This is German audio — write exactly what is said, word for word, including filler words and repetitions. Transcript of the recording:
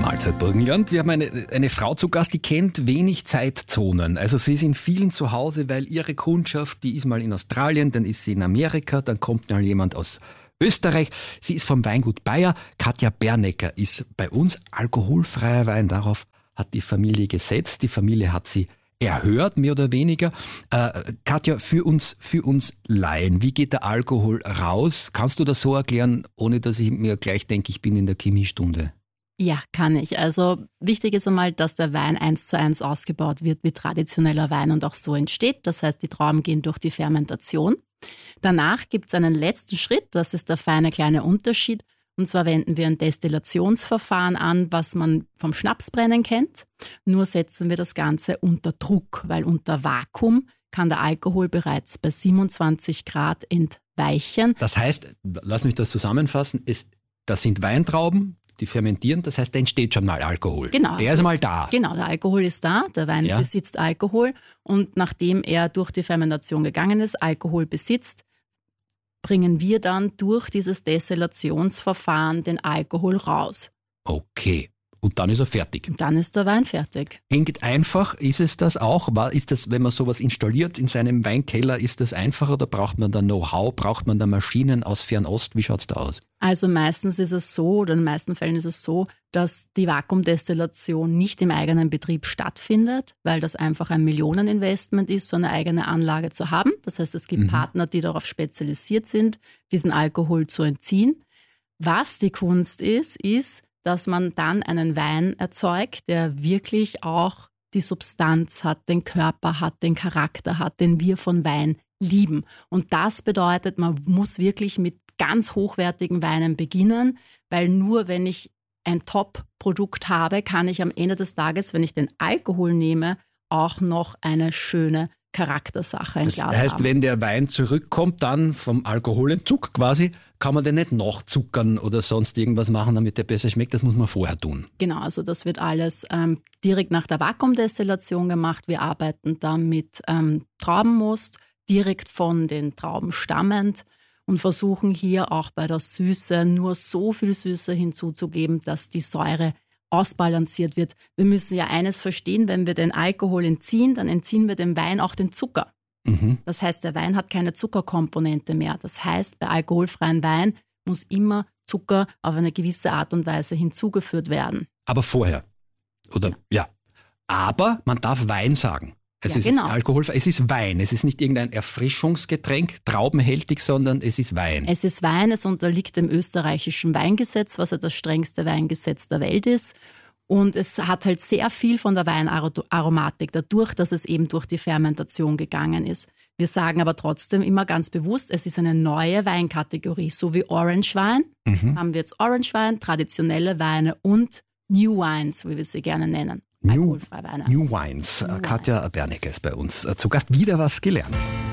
Mahlzeit Burgenland. Wir haben eine, eine Frau zu Gast, die kennt wenig Zeitzonen. Also sie ist in vielen zu Hause, weil ihre Kundschaft, die ist mal in Australien, dann ist sie in Amerika, dann kommt mal jemand aus Österreich. Sie ist vom Weingut Bayer. Katja Bernecker ist bei uns. Alkoholfreier Wein, darauf hat die Familie gesetzt. Die Familie hat sie erhört, mehr oder weniger. Äh, Katja, für uns, für uns Laien, wie geht der Alkohol raus? Kannst du das so erklären, ohne dass ich mir gleich denke, ich bin in der Chemiestunde? Ja, kann ich. Also wichtig ist einmal, dass der Wein eins zu eins ausgebaut wird wie traditioneller Wein und auch so entsteht. Das heißt, die Trauben gehen durch die Fermentation. Danach gibt es einen letzten Schritt, das ist der feine kleine Unterschied. Und zwar wenden wir ein Destillationsverfahren an, was man vom Schnapsbrennen kennt. Nur setzen wir das Ganze unter Druck, weil unter Vakuum kann der Alkohol bereits bei siebenundzwanzig Grad entweichen. Das heißt, lass mich das zusammenfassen, es, das sind Weintrauben, die fermentieren, das heißt, da entsteht schon mal Alkohol. Genau. Der ist mal da. Genau, der Alkohol ist da, der Wein ja. besitzt Alkohol und nachdem er durch die Fermentation gegangen ist, Alkohol besitzt, bringen wir dann durch dieses Destillationsverfahren den Alkohol raus. Okay. Und dann ist er fertig. Und dann ist der Wein fertig. Klingt einfach, ist es das auch? Ist das, wenn man sowas installiert in seinem Weinkeller, ist das einfach oder braucht man da Know-how, braucht man da Maschinen aus Fernost? Wie schaut es da aus? Also meistens ist es so, oder in den meisten Fällen ist es so, dass die Vakuumdestillation nicht im eigenen Betrieb stattfindet, weil das einfach ein Millioneninvestment ist, so eine eigene Anlage zu haben. Das heißt, es gibt mhm. Partner, die darauf spezialisiert sind, diesen Alkohol zu entziehen. Was die Kunst ist, ist, dass man dann einen Wein erzeugt, der wirklich auch die Substanz hat, den Körper hat, den Charakter hat, den wir von Wein lieben. Und das bedeutet, man muss wirklich mit ganz hochwertigen Weinen beginnen, weil nur wenn ich ein Top-Produkt habe, kann ich am Ende des Tages, wenn ich den Alkohol nehme, auch noch eine schöne Charaktersache im das Glas heißt, haben. Wenn der Wein zurückkommt, dann vom Alkoholentzug quasi, kann man den nicht nachzuckern oder sonst irgendwas machen, damit der besser schmeckt. Das muss man vorher tun. Genau, also das wird alles ähm, direkt nach der Vakuumdestillation gemacht. Wir arbeiten dann mit ähm, Traubenmost, direkt von den Trauben stammend und versuchen hier auch bei der Süße nur so viel Süße hinzuzugeben, dass die Säure ausbalanciert wird. Wir müssen ja eines verstehen, wenn wir den Alkohol entziehen, dann entziehen wir dem Wein auch den Zucker. Mhm. Das heißt, der Wein hat keine Zuckerkomponente mehr. Das heißt, bei alkoholfreien Wein muss immer Zucker auf eine gewisse Art und Weise hinzugeführt werden. Aber vorher, oder? Ja. ja. Aber man darf Wein sagen. Also ja, es genau. ist alkoholfrei, es ist Wein. Es ist nicht irgendein Erfrischungsgetränk, traubenhältig, sondern es ist Wein. Es ist Wein, es unterliegt dem österreichischen Weingesetz, was ja das strengste Weingesetz der Welt ist. Und es hat halt sehr viel von der Weinaromatik, dadurch, dass es eben durch die Fermentation gegangen ist. Wir sagen aber trotzdem immer ganz bewusst, es ist eine neue Weinkategorie. So wie Orange Wein mhm. haben wir jetzt Orange Wein, traditionelle Weine und New Wines, wie wir sie gerne nennen. New, New Wines. New Katja Bernecker ist bei uns zu Gast. Wieder was gelernt.